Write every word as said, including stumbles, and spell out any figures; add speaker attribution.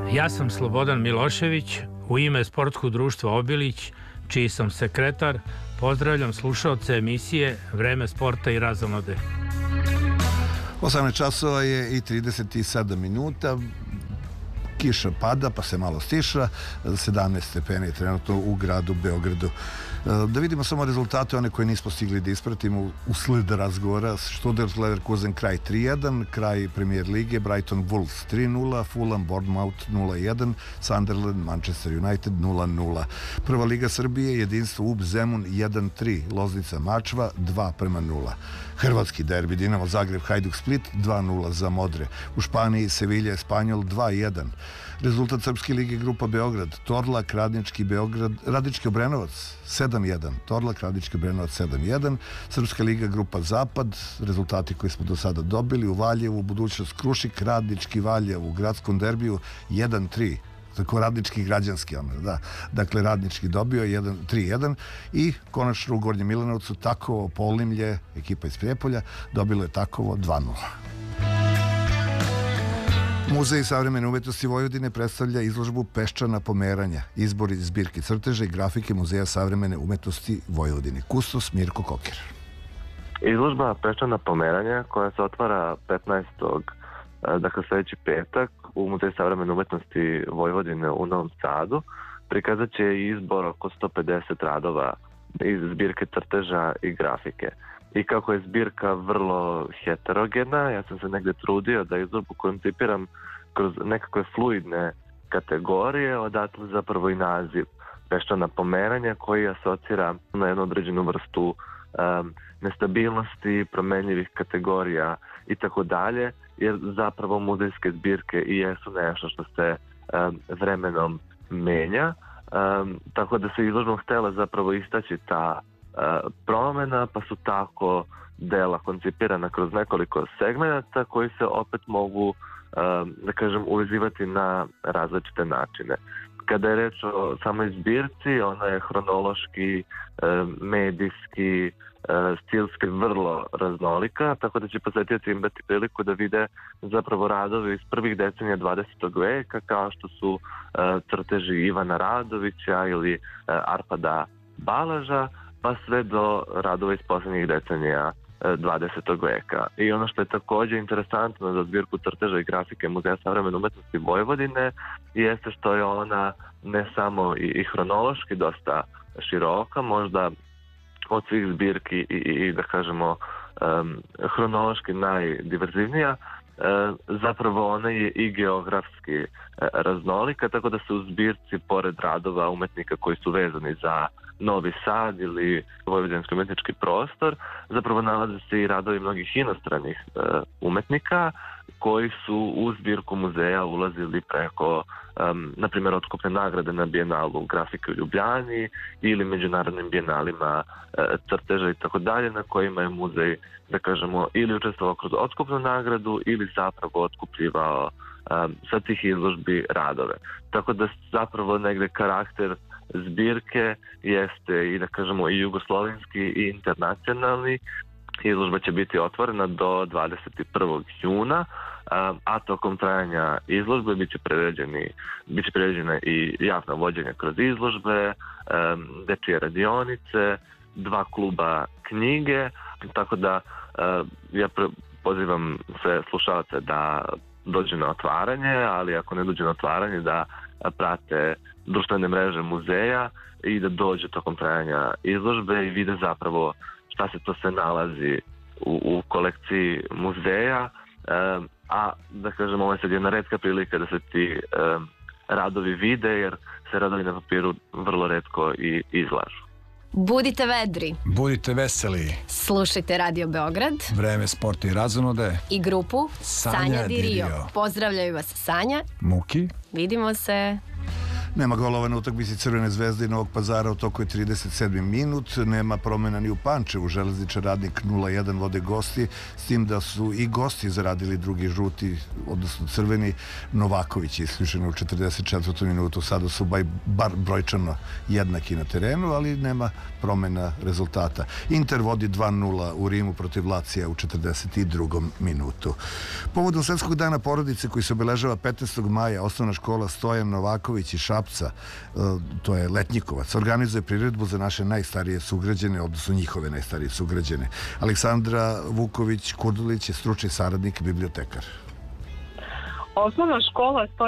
Speaker 1: Ja sam Slobodan Milošević, u ime Sportskog društva Obilić, čiji sam sekretar, pozdravljam slušaoce emisije Vreme sporta i razonode.
Speaker 2: osamnaest časova je i trideset sedam minuta. Kiša pada, pa se malo stiša. sedamnaest stepeni je trenutno u gradu Beogradu. Da vidimo samo rezultate, one koje nismo stigli da ispratimo usled razgovora. Stuttgart Leverkusen kraj tri jedan, kraj Premier lige, Brighton Wolves tri nula, Fulham Bournemouth nula jedan, Sunderland Manchester United nula nula. Prva liga Srbije, jedinstvo U B Zemun jedan tri, Loznica Mačva dva prema nula. Hrvatski derbi, Dinamo Zagreb Hajduk Split dva nula za Modre. U Španiji Sevilja Espanjol dva jedan. Rezultat Srpske lige grupa Beograd, Torlak Radnički Beograd, Radnički Obrenovac sedam jedan, Torlak Radnički Obrenovac sedam jedan. Srpska liga grupa Zapad, rezultati koji smo do sada dobili: u Valjevu Budućnost Krušik, Radnički Valjev u gradskom derbiju jedan tri. Tako radnički građanski, ono, da. Dakle, Radnički dobio tri jedan i konačno u Gornjem Milanovcu Takovo Polimlje, ekipa iz Prijepolja, dobilo je Takovo dva nula. Muzej savremene umetnosti Vojvodine predstavlja izložbu Peščana pomeranja, izbor iz zbirke crteža i grafike Muzeja savremene umetnosti Vojvodine. Kustos Mirko Kokir.
Speaker 3: Izložba Peščana pomeranja koja se otvara petnaestog dakle sljedeći petak u Muzeju savremene umetnosti Vojvodine u Novom Sadu prikazat će izbor oko sto pedeset radova iz zbirke crteža i grafike. I kako je zbirka vrlo heterogena, ja sam se negde trudio da izložbu koncipiram kroz nekakve fluidne kategorije, odatle zapravo i naziv Peščana pomeranja koji asocira na jednu određenu vrstu um, nestabilnosti, promenljivih kategorija i tako dalje, jer zapravo muzejske zbirke i jesu nešto što se um, vremenom menja, um, tako da se izložbom htjela zapravo istaći ta uh, promjena, pa su tako dela koncipirana kroz nekoliko segmenata koji se opet mogu, um, da kažem, uvezivati na različite načine. Kada je reč o samoj zbirci, ona je hronološki, medijski, stilski vrlo raznolika, tako da će posjetioci imati priliku da vide zapravo radove iz prvih decenija dvadesetog veka, kao što su crteži Ivana Radovića ili Arpada Balaža, pa sve do radova iz posljednjih decenija dvadesetog veka. I ono što je također interesantno za zbirku crteža i grafike Muzeja savremene umetnosti Vojvodine jeste što je ona ne samo i, i hronološki dosta široka, možda od svih zbirki i, i da kažemo um, hronološki najdiverzivnija, uh, zapravo ona je i geografski uh, raznolika, tako da se u zbirci pored radova umetnika koji su vezani za Novi Sad ili vojvođanski umetnički prostor, zapravo nalaze se i radovi mnogih inostranih uh, umetnika koji su u zbirku muzeja ulazili preko, um, na primjer, otkupne nagrade na bijenalu grafike u Ljubljani ili međunarodnim bijenalima uh, crteža i tako dalje, na kojima je muzej, da kažemo, ili učestvovao kroz otkupnu nagradu ili zapravo otkupljivao um, sa tih izložbi radove. Tako da zapravo negde karakter zbirke jeste i, da kažemo, i jugoslovenski i internacionalni. Izložba će biti otvorena do dvadeset prvog juna, a tokom trajanja izložbe biće priređeni, biće priređena i javna vođenja kroz izložbe, dečije radionice, dva kluba knjige, tako da ja pozivam sve slušalce da dođu na otvaranje, ali ako ne dođu na otvaranje da prate društvene mreže muzeja i da dođu tokom trajanja izložbe i vide zapravo šta se to sve nalazi u, u kolekciji muzeja, um, a da kažem, ovo je sad jedna retka prilika da se ti um, radovi vide, jer se radovi na papiru vrlo retko i izlažu.
Speaker 4: Budite vedri.
Speaker 5: Budite veseli.
Speaker 4: Slušajte Radio Beograd.
Speaker 5: Vreme sporta i razonode.
Speaker 4: I grupu Sanja, Sanja Di Rio. Pozdravljaju vas Sanja.
Speaker 5: Muki.
Speaker 4: Vidimo se.
Speaker 2: Nema golova na utakmici Crvene zvezde i Novog Pazara, u toku je trideset sedmi minut, nema promjena ni u Pančevu, Železničar Radnik nula jedan vode gosti, s tim da su i gosti zaradili drugi žuti, odnosno crveni. Novaković je isključen u četrdeset četvrtoj minutu, sada su bar brojčano jednaki na terenu, ali nema promjena rezultata. Inter vodi dva nula u Rimu protiv Lacija u četrdeset drugom minutu. Povodom Svetskog dana porodice koji se obeležava petnaestog maja, osnovna škola Stojan Novaković iz Šapca, to je Letnjikovac, organizuje priredbu za naše najstarije sugrađane, odnosno njihove najstarije sugrađane. Aleksandra Vuković Kurdulić je stručni saradnik, bibliotekar.
Speaker 6: Osnovna škola Stojan